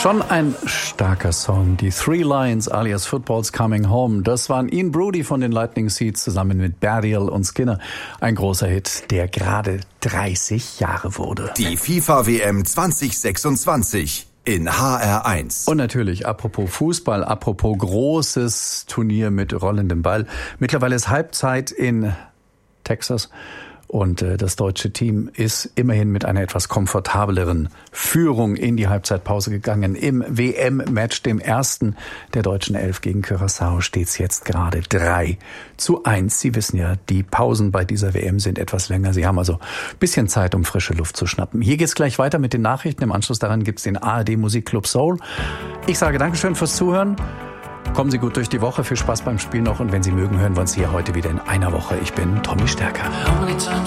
Schon ein starker Song. Die Three Lions alias Football's Coming Home. Das waren Ian Broody von den Lightning Seeds zusammen mit Burial und Skinner. Ein großer Hit, der gerade 30 Jahre wurde. Die FIFA-WM 2026 in HR1. Und natürlich, apropos Fußball, apropos großes Turnier mit rollendem Ball. Mittlerweile ist Halbzeit in Texas. Und das deutsche Team ist immerhin mit einer etwas komfortableren Führung in die Halbzeitpause gegangen. Im WM-Match, dem ersten der deutschen Elf gegen Curaçao, steht es jetzt gerade 3:1. Sie wissen ja, die Pausen bei dieser WM sind etwas länger. Sie haben also ein bisschen Zeit, um frische Luft zu schnappen. Hier geht's gleich weiter mit den Nachrichten. Im Anschluss daran gibt's den ARD Musikclub Soul. Ich sage Dankeschön fürs Zuhören. Kommen Sie gut durch die Woche, viel Spaß beim Spiel noch und wenn Sie mögen, hören wir uns hier heute wieder in einer Woche. Ich bin Tommy Stärker.